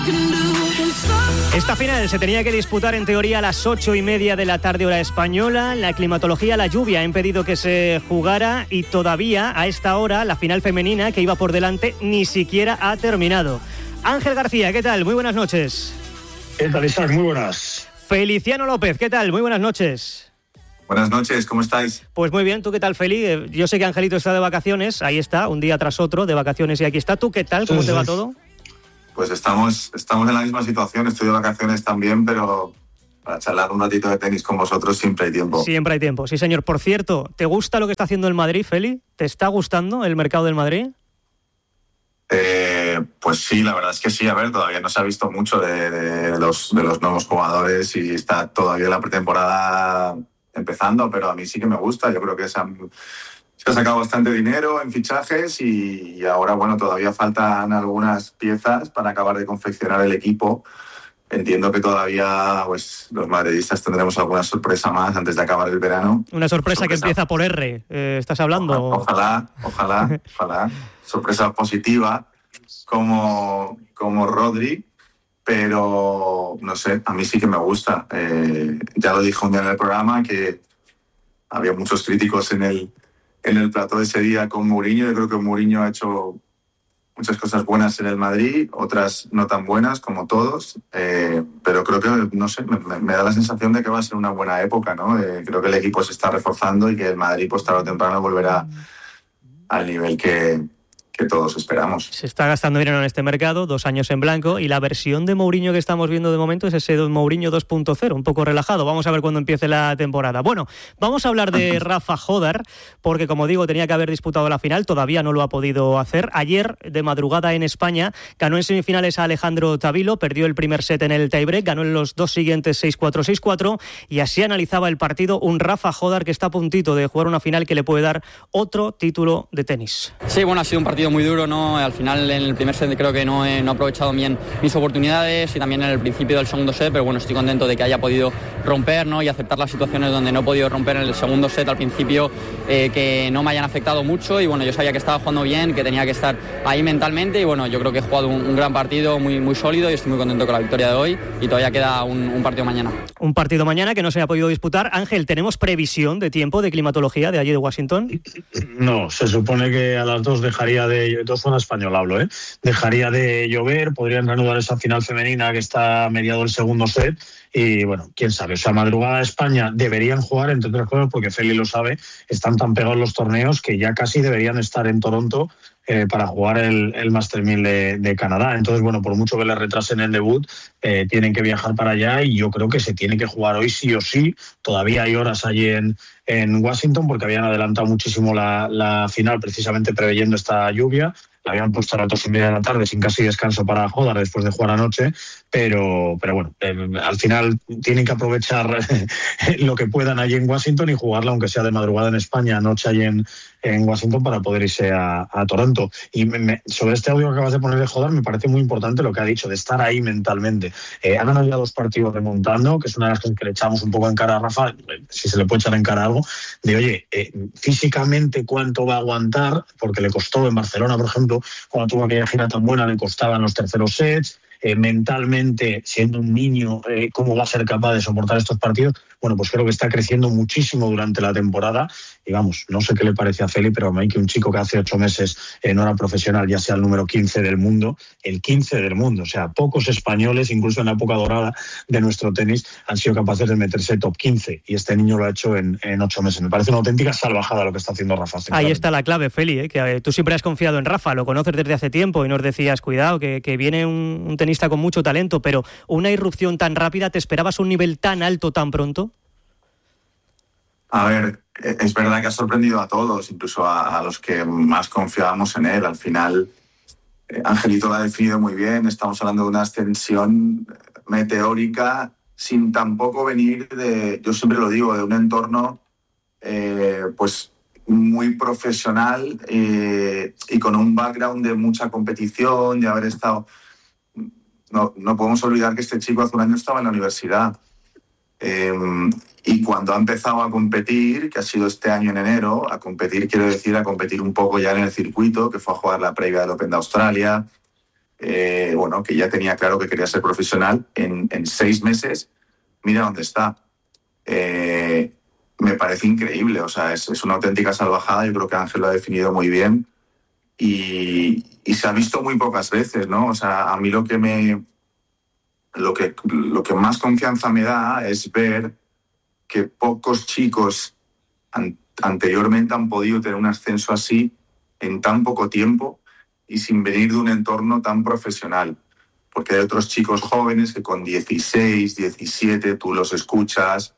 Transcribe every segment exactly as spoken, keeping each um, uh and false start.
Esta final se tenía que disputar en teoría a las ocho y media de la tarde hora española. La climatología, la lluvia ha impedido que se jugara y todavía a esta hora la final femenina que iba por delante ni siquiera ha terminado. Ángel García, ¿qué tal? Muy buenas noches. ¿Qué tal, Isaac? Muy buenas. Feliciano López, ¿qué tal? Muy buenas noches. Buenas noches, ¿cómo estáis? Pues muy bien, ¿tú qué tal, Feli? Yo sé que Angelito está de vacaciones, ahí está, un día tras otro de vacaciones y aquí está. ¿Tú qué tal? ¿Cómo sí, te va sí. todo? Pues estamos, estamos en la misma situación, estoy de vacaciones también, pero para charlar un ratito de tenis con vosotros siempre hay tiempo. Siempre hay tiempo, sí señor. Por cierto, ¿te gusta lo que está haciendo el Madrid, Feli? ¿Te está gustando el mercado del Madrid? Eh, pues sí, la verdad es que sí. A ver, todavía no se ha visto mucho de, de, los, de los nuevos jugadores y está todavía la pretemporada empezando, pero a mí sí que me gusta. Yo creo que se han... Se ha sacado bastante dinero en fichajes y, y ahora, bueno, todavía faltan algunas piezas para acabar de confeccionar el equipo. Entiendo que todavía pues, los madridistas tendremos alguna sorpresa más antes de acabar el verano. Una sorpresa, sorpresa. que empieza por R, eh, ¿estás hablando? Ojalá, ojalá, ojalá. Sorpresa positiva como, como Rodri, pero no sé, a mí sí que me gusta. Eh, ya lo dijo un día en el programa que había muchos críticos en el en el plató de ese día con Mourinho. Yo creo que Mourinho ha hecho muchas cosas buenas en el Madrid, otras no tan buenas como todos, eh, pero creo que, no sé, me, me da la sensación de que va a ser una buena época, ¿no? Eh, creo que el equipo se está reforzando y que el Madrid, pues tarde o temprano, volverá al nivel que... que todos esperamos. Se está gastando dinero en este mercado, dos años en blanco, y la versión de Mourinho que estamos viendo de momento es ese Mourinho dos punto cero, un poco relajado. Vamos a ver cuándo empiece la temporada. Bueno, vamos a hablar de Rafa Jódar, porque como digo, tenía que haber disputado la final, todavía no lo ha podido hacer. Ayer, de madrugada en España, ganó en semifinales a Alejandro Tavilo, perdió el primer set en el tiebreak, ganó en los dos siguientes seis cuatro, seis cuatro, y así analizaba el partido un Rafa Jódar que está a puntito de jugar una final que le puede dar otro título de tenis. Sí, bueno, ha sido un partido muy duro, ¿no? Al final en el primer set creo que no he, no he aprovechado bien mis oportunidades y también en el principio del segundo set, pero bueno, estoy contento de que haya podido romper, ¿no? Y aceptar las situaciones donde no he podido romper en el segundo set al principio, eh, que no me hayan afectado mucho, y bueno, yo sabía que estaba jugando bien, que tenía que estar ahí mentalmente, y bueno, yo creo que he jugado un, un gran partido, muy, muy sólido, y estoy muy contento con la victoria de hoy, y todavía queda un, un partido mañana. Un partido mañana que no se ha podido disputar. Ángel, ¿tenemos previsión de tiempo, de climatología de allí de Washington? No, se supone que a las dos dejaría de... dos zona española hablo, ¿eh? Dejaría de llover, podrían reanudar esa final femenina que está mediado el segundo set, y bueno, quién sabe. O sea, madrugada de España deberían jugar, entre otras cosas, porque Feli lo sabe, están tan pegados los torneos que ya casi deberían estar en Toronto eh, para jugar el, el Master mil de, de Canadá. Entonces, bueno, por mucho que le retrasen el debut, eh, tienen que viajar para allá, y yo creo que se tiene que jugar hoy sí o sí. Todavía hay horas allí en, en Washington, porque habían adelantado muchísimo la, la final precisamente preveyendo esta lluvia. La habían puesto a las dos y media de la tarde sin casi descanso para Jódar después de jugar anoche, pero, pero bueno, eh, al final tienen que aprovechar lo que puedan allí en Washington y jugarla, aunque sea de madrugada en España, anoche allí en, en Washington, para poder irse a, a Toronto. Y me, me, sobre este audio que acabas de poner de Jódar, me parece muy importante lo que ha dicho, de estar ahí mentalmente. Eh, han ganado ya dos partidos remontando, que es una de las cosas que le echamos un poco en cara a Rafa, si se le puede echar en cara algo, de oye, eh, físicamente cuánto va a aguantar, porque le costó en Barcelona, por ejemplo, cuando tuvo aquella gira tan buena, le costaban los terceros sets. Eh, mentalmente, siendo un niño, eh, cómo va a ser capaz de soportar estos partidos. Bueno, pues creo que está creciendo muchísimo durante la temporada, y vamos, no sé qué le parece a Feli, pero a mí que un chico que hace ocho meses eh, no era profesional, ya sea el número quince del mundo, el quince del mundo, o sea, pocos españoles, incluso en la época dorada de nuestro tenis, han sido capaces de meterse top quince, y este niño lo ha hecho en, en ocho meses. Me parece una auténtica salvajada lo que está haciendo Rafa. Ahí está la clave, Feli, ¿eh? que eh, tú siempre has confiado en Rafa, lo conoces desde hace tiempo y nos decías, cuidado, que, que viene un, un tenista con mucho talento, pero una irrupción tan rápida, ¿te esperabas un nivel tan alto tan pronto? A ver, es verdad que ha sorprendido a todos, incluso a, a los que más confiábamos en él. Al final, eh, Angelito lo ha definido muy bien. Estamos hablando de una ascensión meteórica sin tampoco venir de, yo siempre lo digo, de un entorno eh, pues muy profesional eh, y con un background de mucha competición, de haber estado... No, no podemos olvidar que este chico hace un año estaba en la universidad. Eh, y cuando ha empezado a competir, que ha sido este año en enero, a competir quiero decir a competir un poco ya en el circuito, que fue a jugar la previa del Open de Australia, eh, bueno, que ya tenía claro que quería ser profesional, en, en seis meses, mira dónde está. Eh, me parece increíble, o sea, es, es una auténtica salvajada. Yo creo que Ángel lo ha definido muy bien y, y se ha visto muy pocas veces, ¿no? O sea, a mí lo que me... Lo que, lo que más confianza me da es ver que pocos chicos an, anteriormente han podido tener un ascenso así en tan poco tiempo y sin venir de un entorno tan profesional. Porque hay otros chicos jóvenes que con dieciséis, diecisiete tú los escuchas,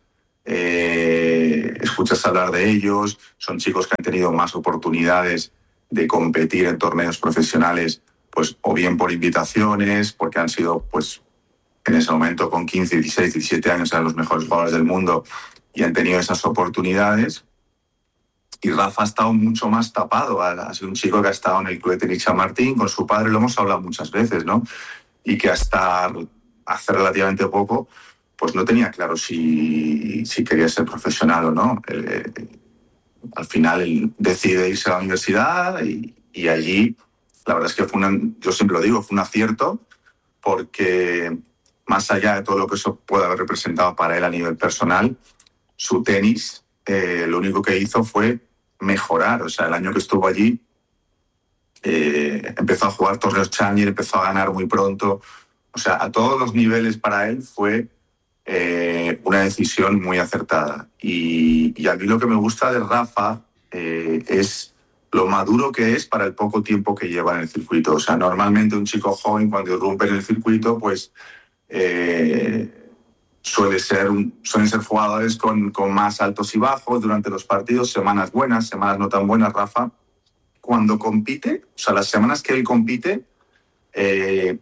eh, escuchas hablar de ellos, son chicos que han tenido más oportunidades de competir en torneos profesionales, pues o bien por invitaciones, porque han sido, pues, en ese momento con quince, dieciséis, diecisiete años eran los mejores jugadores del mundo y han tenido esas oportunidades. Y Rafa ha estado mucho más tapado. Ha sido un chico que ha estado en el Club de Tenis Chamartín con su padre, lo hemos hablado muchas veces, ¿no? Y que hasta hace relativamente poco pues no tenía claro si, si quería ser profesional o no. Eh, al final él decide irse a la universidad y, y allí la verdad es que fue un, yo siempre lo digo, fue un acierto, porque más allá de todo lo que eso puede haber representado para él a nivel personal, su tenis eh, lo único que hizo fue mejorar. O sea, el año que estuvo allí eh, empezó a jugar torneos Challenger, empezó a ganar muy pronto. O sea, a todos los niveles para él fue eh, una decisión muy acertada. Y, y a mí lo que me gusta de Rafa eh, es lo maduro que es para el poco tiempo que lleva en el circuito. O sea, normalmente un chico joven cuando irrumpe en el circuito, pues Eh, suele ser un, suelen ser jugadores con, con más altos y bajos durante los partidos, semanas buenas, semanas no tan buenas. Rafa, cuando compite, o sea, las semanas que él compite, eh,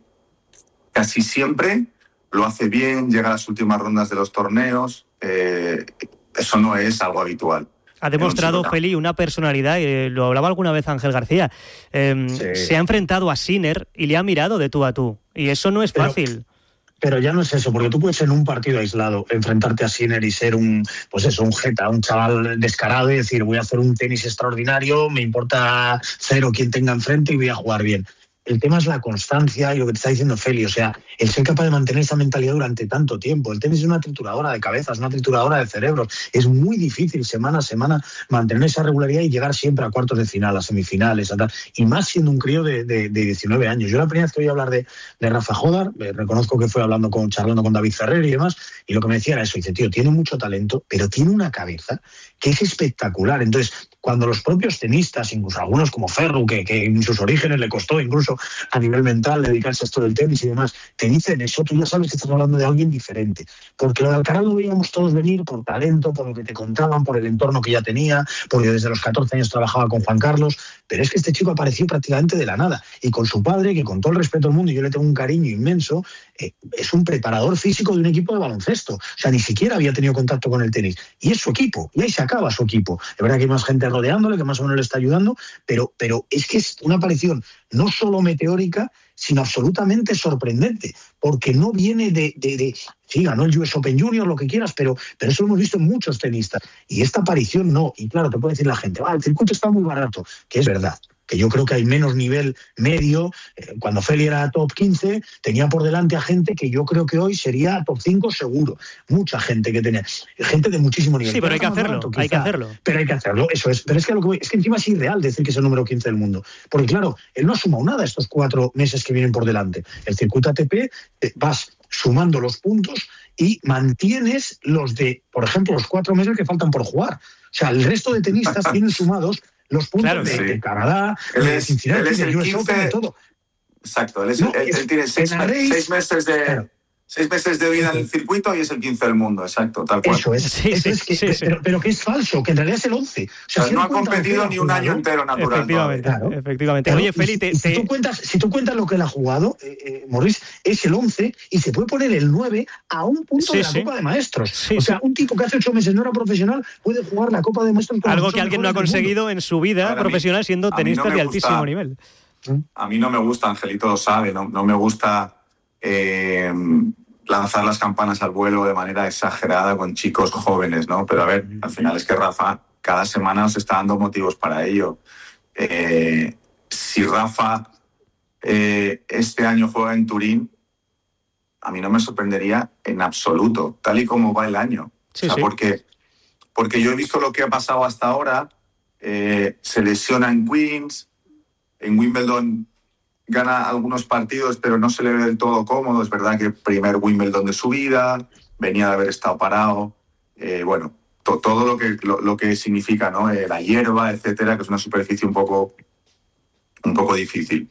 casi siempre lo hace bien, llega a las últimas rondas de los torneos. Eh, eso no es algo habitual. Ha demostrado, Feli, una personalidad, eh, lo hablaba alguna vez Ángel García, eh, sí. Se ha enfrentado a Sinner y le ha mirado de tú a tú, y eso no es Pero... fácil. Pero ya no es eso, porque tú puedes en un partido aislado enfrentarte a Sinner y ser un, pues eso, un jeta, un chaval descarado y decir, voy a hacer un tenis extraordinario, me importa cero quien tenga enfrente y voy a jugar bien. El tema es la constancia y lo que te está diciendo Feli, o sea, el ser capaz de mantener esa mentalidad durante tanto tiempo. El tenis es una trituradora de cabezas, una trituradora de cerebros. Es muy difícil semana a semana mantener esa regularidad y llegar siempre a cuartos de final, a semifinales, a tal. Y más siendo un crío de, de, de diecinueve años. Yo la primera vez que oí hablar de, de Rafa Jódar, eh, reconozco que fue hablando con, charlando con David Ferrer y demás, y lo que me decía era eso, dice, tío, tiene mucho talento, pero tiene una cabeza que es espectacular. Entonces, cuando los propios tenistas, incluso algunos como Ferru, que, que en sus orígenes le costó incluso a nivel mental dedicarse a esto del tenis y demás, te dicen eso, tú ya sabes que estás hablando de alguien diferente. Porque lo de Alcaraz lo veíamos todos venir por talento, por lo que te contaban, por el entorno que ya tenía, porque desde los catorce años trabajaba con Juan Carlos, pero es que este chico apareció prácticamente de la nada. Y con su padre, que con todo el respeto del mundo, y yo le tengo un cariño inmenso, eh, es un preparador físico de un equipo de baloncesto. O sea, ni siquiera había tenido contacto con el tenis. Y es su equipo, y ahí se acaba su equipo. Es verdad que hay más gente rodeándole, que más o menos le está ayudando, pero, pero es que es una aparición no solo meteórica, sino absolutamente sorprendente, porque no viene de, de, de sí, ganó el U S Open Junior, lo que quieras, pero, pero eso lo hemos visto en muchos tenistas, y esta aparición no. Y claro, te puede decir la gente, ah, el circuito está muy barato, que es verdad, que yo creo que hay menos nivel medio. Eh, cuando Feli era top quince, tenía por delante a gente que yo creo que hoy sería top cinco seguro. Mucha gente que tenía, gente de muchísimo nivel. Sí, pero, pero hay que hacerlo, barato, quizá, hay que hacerlo. Pero hay que hacerlo, eso es. Pero es que, lo que voy, es que encima es irreal decir que es el número quince del mundo. Porque claro, él no ha sumado nada estos cuatro meses que vienen por delante. El circuito A T P, eh, vas sumando los puntos y mantienes los de, por ejemplo, los cuatro meses que faltan por jugar. O sea, el resto de tenistas tienen sumados los puntos claro, de, sí. de Canadá, él de es, Cincinnati, él es el de U S quince, Open, de todo. Exacto, él, es, no, él, es, él tiene seis, seis meses de... Claro. Seis meses de vida en el circuito y es el quince del mundo, exacto, tal cual. Eso es, sí, eso sí, es que, sí, sí. Pero, pero que es falso, que en realidad es el once. O sea, o sea no ha competido ni un año entero natural. Efectivamente, claro. efectivamente. Pero, Oye, Feli, te, si, te... Si, tú cuentas, si tú cuentas lo que él ha jugado, eh, eh, Maurice, es el once y se puede poner el nueve a un punto sí, de la sí. Copa de Maestros. Sí, o sea, un tipo que hace ocho meses no era profesional puede jugar la Copa de Maestros. Con algo que alguien no ha conseguido en su vida Ahora, profesional siendo tenista no de altísimo gusta, nivel. A mí no me gusta, Angelito lo sabe, no, no me gusta... Eh, lanzar las campanas al vuelo de manera exagerada con chicos jóvenes, ¿no? Pero a ver, al final es que Rafa cada semana nos está dando motivos para ello. Eh, si Rafa eh, este año juega en Turín, a mí no me sorprendería en absoluto, tal y como va el año. Sí, o sea, sí. porque, porque yo he visto lo que ha pasado hasta ahora, eh, se lesiona en Queens, en Wimbledon gana algunos partidos, pero no se le ve del todo cómodo. Es verdad que primer Wimbledon de su vida, venía de haber estado parado. Eh, bueno, to, todo lo que, lo, lo que significa, ¿no? Eh, la hierba, etcétera, que es una superficie un poco, un poco difícil.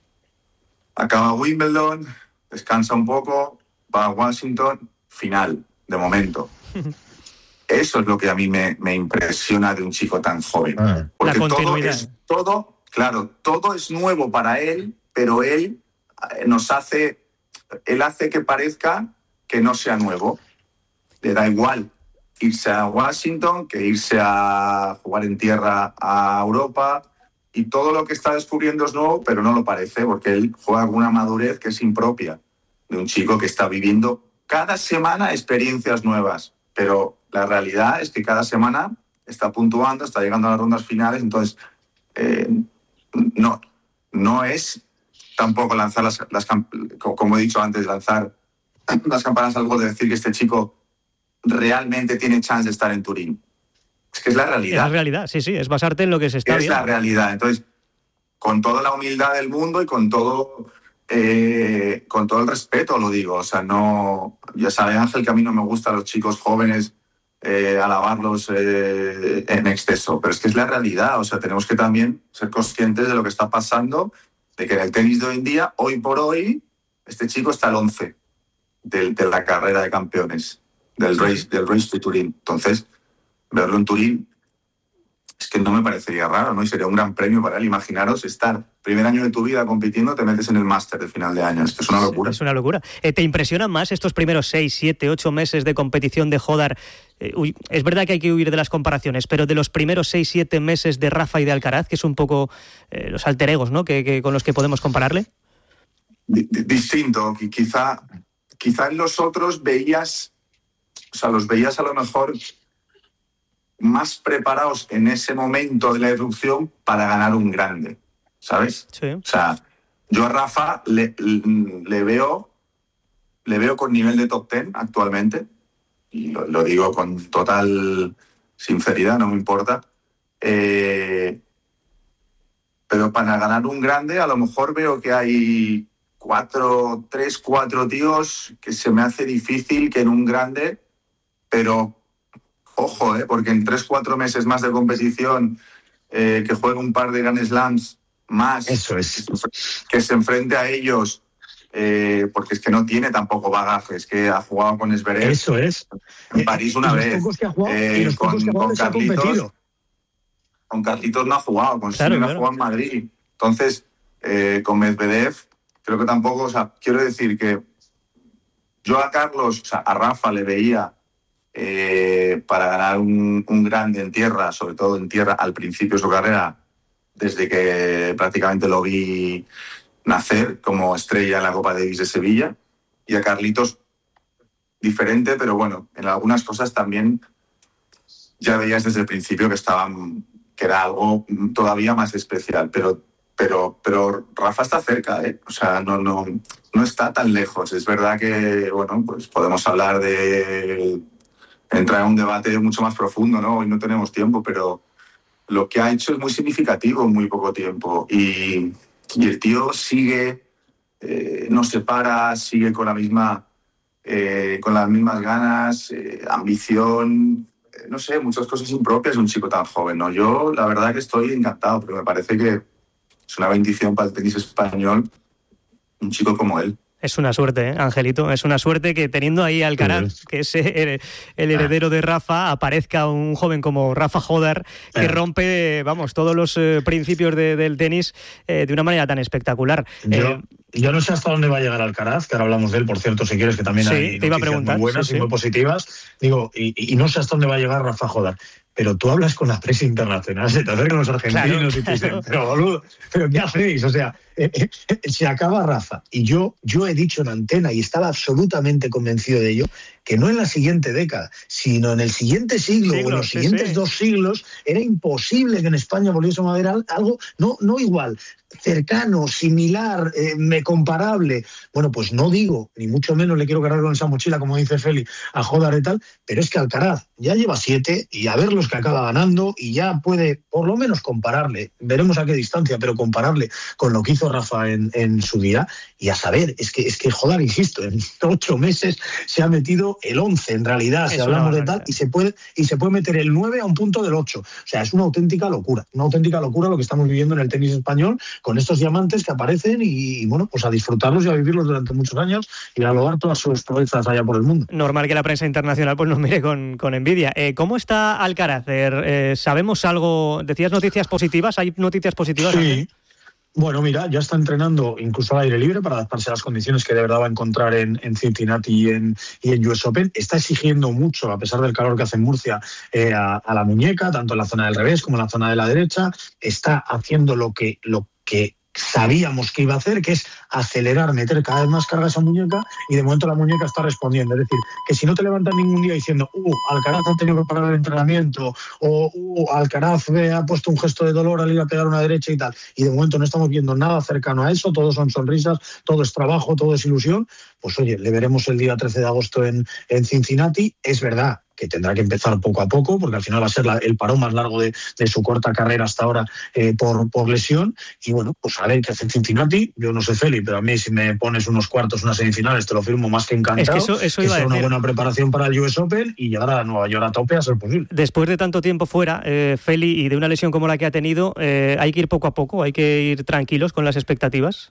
Acaba Wimbledon, descansa un poco, va a Washington, final, de momento. Eso es lo que a mí me, me impresiona de un chico tan joven. Ah. Porque La todo continuidad. es, todo, claro, todo es nuevo para él, pero él eh, nos hace, él hace que parezca que no sea nuevo. Le da igual irse a Washington que irse a jugar en tierra a Europa, y todo lo que está descubriendo es nuevo, pero no lo parece, porque él juega con una madurez que es impropia de un chico que está viviendo cada semana experiencias nuevas, pero la realidad es que cada semana está puntuando, está llegando a las rondas finales. Entonces eh, no, no es tampoco lanzar las, las, como he dicho antes, lanzar las campanas al vuelo de decir que este chico realmente tiene chance de estar en Turín. Es que es la realidad. Es la realidad, sí, sí, es basarte en lo que se está es viendo. la realidad. Entonces, con toda la humildad del mundo y con todo eh, con todo el respeto lo digo, o sea, no, ya sabe Ángel que a mí no me gustan los chicos jóvenes eh, alabarlos eh, en exceso, pero es que es la realidad. O sea, tenemos que también ser conscientes de lo que está pasando, de que en el tenis de hoy en día, hoy por hoy, este chico está al once de, de la carrera de campeones del race, del race to Turín. Entonces, verlo en Turín es que no me parecería raro, ¿no? Y sería un gran premio para él. Imaginaros estar primer año de tu vida compitiendo, te metes en el máster de final de año. Es que es una locura. Es una locura. Eh, ¿Te impresionan más estos primeros seis, siete, ocho meses de competición de Hodar? Eh, uy, es verdad que hay que huir de las comparaciones, pero de los primeros seis, siete meses de Rafa y de Alcaraz, que es un poco eh, los alter egos, ¿no? Que, que con los que podemos compararle. D- distinto. Quizá, quizá en los otros veías, o sea, los veías a lo mejor más preparados en ese momento de la erupción para ganar un grande, ¿sabes? Sí. O sea, yo a Rafa le, le veo le veo con nivel de top ten actualmente, y lo, lo digo con total sinceridad, no me importa. Eh, pero para ganar un grande a lo mejor veo que hay cuatro, tres, cuatro tíos que se me hace difícil que en un grande, pero ojo, eh, porque en tres, cuatro meses más de competición, eh, que juegue un par de Grand Slams más, Eso es. que se enfrente a ellos, eh, porque es que no tiene tampoco bagaje, es que ha jugado con Zverev Eso es. en París una y vez, los pocos que ha jugado, eh, y los pocos con, que ha jugado con les ha Carlitos, competido. con Carlitos no ha jugado, con Claro, Sinner claro. ha jugado en Madrid. Entonces, eh, con Medvedev, creo que tampoco, o sea, quiero decir que yo a Carlos, o sea, a Rafa le veía Eh, para ganar un, un grande en tierra, sobre todo en tierra al principio de su carrera, desde que prácticamente lo vi nacer como estrella en la Copa Davis de Sevilla. Y a Carlitos diferente, pero bueno, en algunas cosas también ya veías desde el principio que estaban, que era algo todavía más especial, pero pero pero Rafa está cerca, ¿eh? O sea, no no no está tan lejos. Es verdad que, bueno, pues podemos hablar de entrar en un debate mucho más profundo, ¿no? Hoy no tenemos tiempo, pero lo que ha hecho es muy significativo en muy poco tiempo. Y, y el tío sigue, eh, no se para, sigue con la misma, eh, con las mismas ganas, eh, ambición, eh, no sé, muchas cosas impropias de un chico tan joven, ¿no? Yo, la verdad que estoy encantado, pero me parece que es una bendición para el tenis español un chico como él. Es una suerte, ¿eh, Angelito? Es una suerte que teniendo ahí a Alcaraz, Sí. que es el, el heredero de Rafa, aparezca un joven como Rafa Hodar, que Eh. rompe, vamos, todos los eh, principios de, del tenis eh, de una manera tan espectacular. Yo, Eh, yo no sé hasta dónde va a llegar Alcaraz, que ahora hablamos de él, por cierto, si quieres, que también Sí, hay te iba a noticias preguntar, muy buenas sí, y sí. muy positivas. Digo, y, y no sé hasta dónde va a llegar Rafa Hodar. Pero tú hablas con la prensa internacional, se te acercan los argentinos Claro, y te dicen, claro. pero boludo, ¿pero qué hacéis? O sea, eh, eh, eh, se acaba Rafa. Y yo, yo he dicho en antena, y estaba absolutamente convencido de ello, que no en la siguiente década, sino en el siguiente siglo, Siglos, o en los sí, siguientes sí. dos siglos, era imposible que en España volviésemos a ver al- algo, no, no igual, cercano, similar, eh, me comparable. Bueno, pues no digo, ni mucho menos le quiero cargar con esa mochila, como dice Feli, a Hodar y tal, pero es que Alcaraz ya lleva siete y a ver los que acaba ganando y ya puede por lo menos compararle, veremos a qué distancia, pero compararle con lo que hizo Rafa en, en su día. Y a saber, es que, es que Hodar, insisto, en ocho meses se ha metido el once en realidad, si hablamos de tal, y se puede y se puede meter el nueve a un punto del ocho. O sea, es una auténtica locura, una auténtica locura lo que estamos viviendo en el tenis español, con estos diamantes que aparecen y, y bueno, pues a disfrutarlos y a vivirlos durante muchos años y a lograr todas sus proezas allá por el mundo. Normal que la prensa internacional pues nos mire con, con envidia. Eh, ¿Cómo está Alcaraz? Eh, ¿Sabemos algo? Decías noticias positivas, ¿hay noticias positivas? Sí. ¿También? Bueno, mira, ya está entrenando incluso al aire libre para adaptarse a las condiciones que de verdad va a encontrar en, en Cincinnati y en, y en U S Open. Está exigiendo mucho, a pesar del calor que hace en Murcia, eh, a, a la muñeca, tanto en la zona del revés como en la zona de la derecha. Está haciendo lo que, lo que sabíamos que iba a hacer, que es acelerar, meter cada vez más carga a esa muñeca, y de momento la muñeca está respondiendo. Es decir, que si no te levantas ningún día diciendo uh, Alcaraz ha tenido que parar el entrenamiento, o uh, Alcaraz eh, ha puesto un gesto de dolor al ir a pegar una derecha y tal, y de momento no estamos viendo nada cercano a eso, todo son sonrisas, todo es trabajo, todo es ilusión, pues oye, le veremos el día trece de agosto en, en Cincinnati. Es verdad que tendrá que empezar poco a poco, porque al final va a ser la, el parón más largo de, de su corta carrera hasta ahora eh, por, por lesión. Y bueno, pues a ver qué hace en Cincinnati. Yo no sé, Feli, pero a mí si me pones unos cuartos, unas semifinales, te lo firmo más que encantado. Es que eso, eso que iba a sea decir. Una buena preparación para el U S Open y llegar a Nueva York a tope a ser posible. Después de tanto tiempo fuera, eh, Feli, y de una lesión como la que ha tenido, eh, hay que ir poco a poco, hay que ir tranquilos con las expectativas.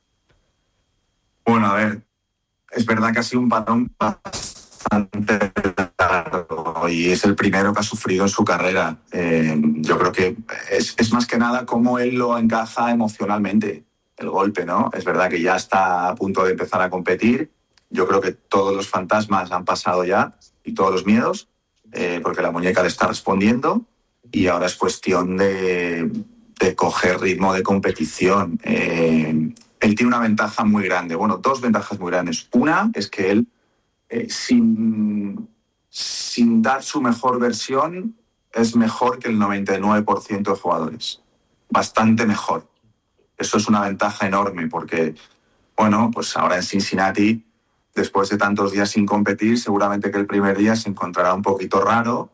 Bueno, a ver, es verdad que ha sido un parón bastante largo y es el primero que ha sufrido en su carrera. Eh, yo creo que es, es más que nada cómo él lo encaja emocionalmente, el golpe, ¿no? Es verdad que ya está a punto de empezar a competir. Yo creo que todos los fantasmas han pasado ya y todos los miedos, eh, porque la muñeca le está respondiendo y ahora es cuestión de, de coger ritmo de competición. Eh, él tiene una ventaja muy grande, bueno, dos ventajas muy grandes. Una es que él, eh, sin, sin dar su mejor versión, es mejor que el noventa y nueve por ciento de jugadores. Bastante mejor. Eso es una ventaja enorme porque, bueno, pues ahora en Cincinnati, después de tantos días sin competir, seguramente que el primer día se encontrará un poquito raro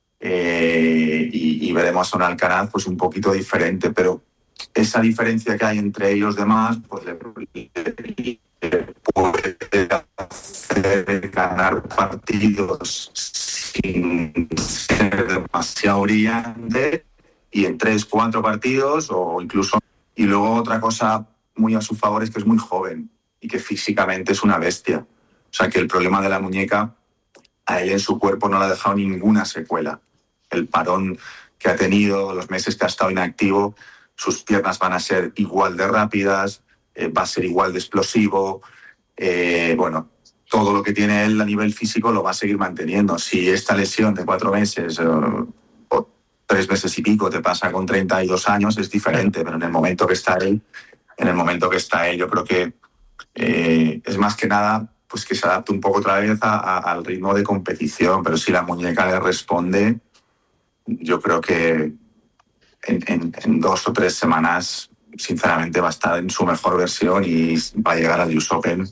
eh, y, y veremos a un Alcaraz pues un poquito diferente, pero esa diferencia que hay entre ellos demás pues le, le, le puede hacer ganar partidos sin ser demasiado brillante y en tres, cuatro partidos o incluso... Y luego otra cosa muy a su favor es que es muy joven y que físicamente es una bestia. O sea que el problema de la muñeca a él en su cuerpo no le ha dejado ninguna secuela. El parón que ha tenido, los meses que ha estado inactivo, sus piernas van a ser igual de rápidas, eh, va a ser igual de explosivo. Eh, bueno, todo lo que tiene él a nivel físico lo va a seguir manteniendo. Si esta lesión de cuatro meses... Eh, tres meses y pico te pasa con treinta y dos años, es diferente, pero en el momento que está él, en el momento que está él, yo creo que eh, es más que nada pues que se adapte un poco otra vez a, a, al ritmo de competición, pero si la muñeca le responde, yo creo que en, en, en dos o tres semanas, sinceramente, va a estar en su mejor versión y va a llegar al U S Open,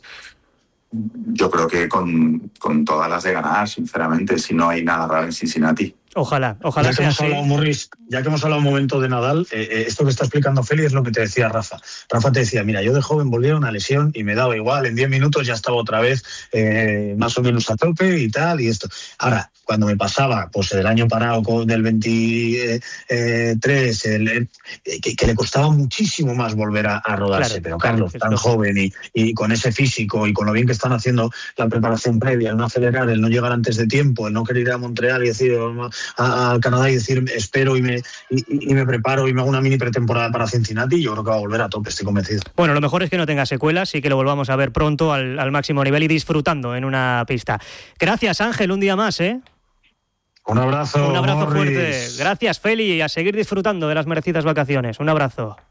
yo creo que con, con todas las de ganar, sinceramente, si no hay nada raro en Cincinnati. Ojalá, ojalá ya sea que hemos así. hablado, Morris, ya que hemos hablado un momento de Nadal, eh, eh, esto que está explicando Feli es lo que te decía Rafa. Rafa te decía, mira, yo de joven volví a una lesión y me daba igual, en diez minutos ya estaba otra vez eh, más o menos a tope y tal, y esto. Ahora, cuando me pasaba, pues el año parado con del veintitrés, el, el, que, que le costaba muchísimo más volver a, a rodarse, Claro, pero Carlos, tan claro. joven y, y con ese físico y con lo bien que están haciendo la preparación previa, el no acelerar, el no llegar antes de tiempo, el no querer ir a Montreal y decir... A, a Canadá y decir espero y me, y, y me preparo y me hago una mini pretemporada para Cincinnati, yo creo que va a volver a tope, estoy convencido. Bueno, lo mejor es que no tenga secuelas y que lo volvamos a ver pronto al, al máximo nivel y disfrutando en una pista. Gracias, Ángel, un día más, ¿eh? Un abrazo. Un abrazo Morris. fuerte. Gracias, Feli, y a seguir disfrutando de las merecidas vacaciones. Un abrazo.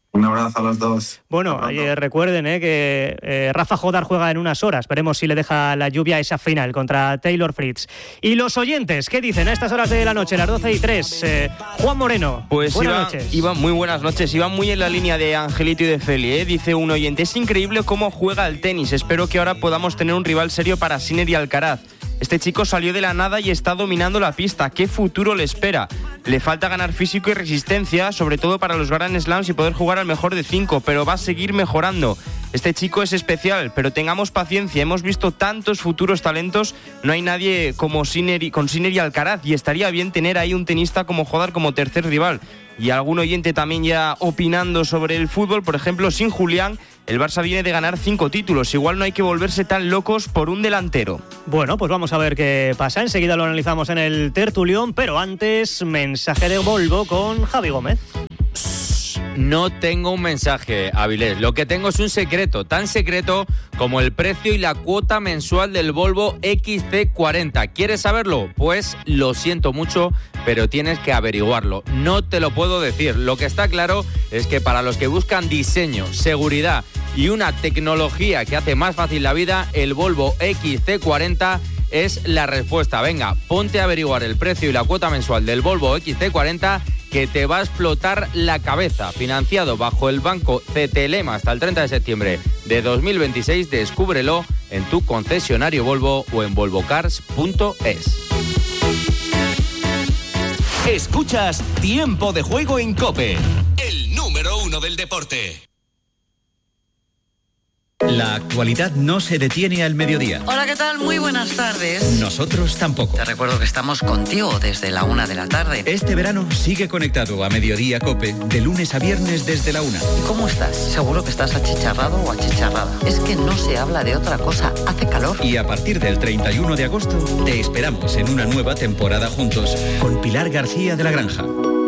Un abrazo a los dos. Bueno, eh, recuerden eh, que eh, Rafa Jodar juega en unas horas. Veremos si le deja la lluvia esa final contra Taylor Fritz. Y los oyentes, ¿qué dicen a estas horas de la noche, las doce y tres? Eh, Juan Moreno, pues buenas iba, noches. Iba, muy buenas noches. Iba muy en la línea de Angelito y de Feli. ¿eh? Dice un oyente, es increíble cómo juega al tenis. Espero que ahora podamos tener un rival serio para Sinner y Alcaraz. Este chico salió de la nada y está dominando la pista. ¿Qué futuro le espera? Le falta ganar físico y resistencia, sobre todo para los Grand Slams y poder jugar al mejor de cinco, pero va a seguir mejorando. Este chico es especial, pero tengamos paciencia. Hemos visto tantos futuros talentos. No hay nadie como Sinner y, con Sinner y Alcaraz, y estaría bien tener ahí un tenista como Jodar como tercer rival. Y algún oyente también ya opinando sobre el fútbol, por ejemplo, sin Julián, el Barça viene de ganar cinco títulos. Igual no hay que volverse tan locos por un delantero. Bueno, pues vamos a ver qué pasa. Enseguida lo analizamos en el tertulión, pero antes, mensaje de Volvo con Javi Gómez. No tengo un mensaje, Avilés. Lo que tengo es un secreto, tan secreto como el precio y la cuota mensual del Volvo equis ce cuarenta. ¿Quieres saberlo? Pues lo siento mucho, pero tienes que averiguarlo. No te lo puedo decir. Lo que está claro es que para los que buscan diseño, seguridad y una tecnología que hace más fácil la vida, el Volvo equis ce cuarenta es la respuesta. Venga, ponte a averiguar el precio y la cuota mensual del Volvo equis ce cuarenta, que te va a explotar la cabeza. Financiado bajo el banco C T L M hasta el treinta de septiembre de dos mil veintiséis. Descúbrelo en tu concesionario Volvo o en volvocars punto es. Escuchas Tiempo de Juego en COPE, el número uno del deporte. La actualidad no se detiene al mediodía. Hola, ¿qué tal? Muy buenas tardes. Nosotros tampoco. Te recuerdo que estamos contigo desde la una de la tarde. Este verano sigue conectado a Mediodía COPE, de lunes a viernes desde la una. ¿Y cómo estás? ¿Seguro que estás achicharrado o achicharrada? Es que no se habla de otra cosa, hace calor. Y a partir del treinta y uno de agosto, te esperamos en una nueva temporada juntos, con Pilar García de la Granja.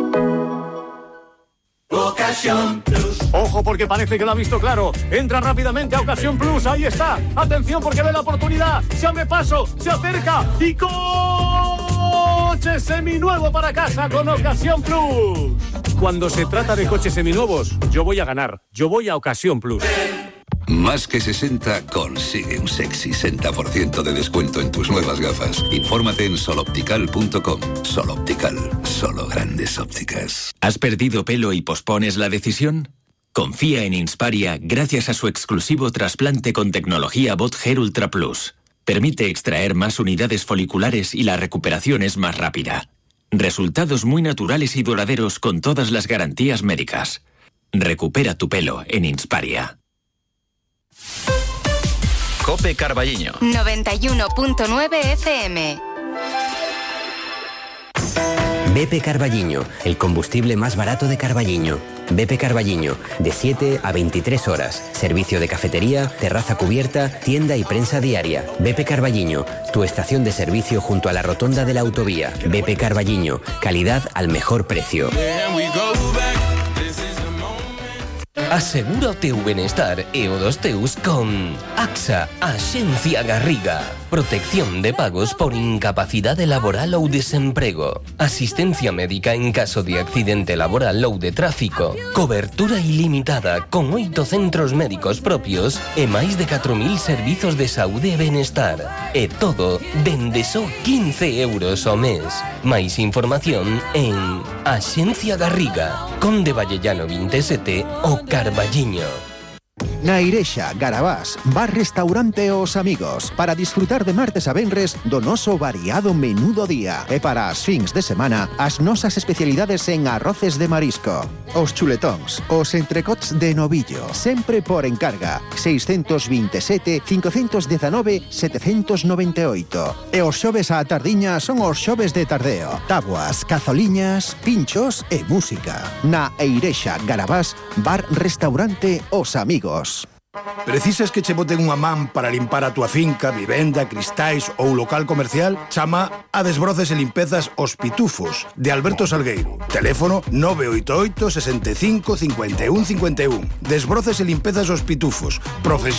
Ocasión Plus. Ojo, porque parece que lo ha visto claro. Entra rápidamente a Ocasión Plus. Ahí está. Atención, porque ve la oportunidad. Se abre paso, se acerca y coche seminuevo para casa con Ocasión Plus. Cuando se trata de coches seminuevos, yo voy a ganar. Yo voy a Ocasión Plus. Más que sesenta, consigue un sexy sesenta por ciento de descuento en tus nuevas gafas. Infórmate en soloptical punto com. Soloptical, solo grandes ópticas. ¿Has perdido pelo y pospones la decisión? Confía en Insparia gracias a su exclusivo trasplante con tecnología Bot Hair Ultra Plus. Permite extraer más unidades foliculares y la recuperación es más rápida. Resultados muy naturales y duraderos con todas las garantías médicas. Recupera tu pelo en Insparia. COPE Carballiño noventa y uno punto nueve F M. B P Carballiño, el combustible más barato de Carballiño. B P Carballiño, de siete a veintitrés horas. Servicio de cafetería, terraza cubierta, tienda y prensa diaria. B P Carballiño, tu estación de servicio junto a la rotonda de la autovía. B P Carballiño, calidad al mejor precio. Asegura o teu benestar e o dos teus con AXA, Axencia Garriga. Protección de pagos por incapacidade laboral ou desemprego. Asistencia médica en caso de accidente laboral ou de tráfico. Cobertura ilimitada con oito centros médicos propios e máis de catro mil servizos de saúde e benestar. E todo dende só quince euros ao mes. Máis información en Axencia Garriga, Conde Vallellano veintisiete o Carballiño. Na Irexa, Garabás, bar restaurante Os Amigos, para disfrutar de martes a venres do noso variado menú do día. E para as fins de semana, as nosas especialidades en arroces de marisco. Os chuletóns, os entrecots de novillo, sempre por encarga. seiscentos veintisiete, quinientos diecinueve, setecientos noventa e oito. E os xoves á tardiña son os xoves de tardeo. Tabuas, cazoliñas, pinchos e música. Na Irexa, Garabás, bar restaurante Os Amigos. Precisas que che boten unha man para limpar a túa finca, vivenda, cristais ou local comercial? Chama a Desbroces e Limpezas Os Pitufos, de Alberto Salgueiro. Teléfono nove oito oito, sesenta e cinco, cincuenta e un, cincuenta e un. Desbroces e Limpezas Os Pitufos. Profesional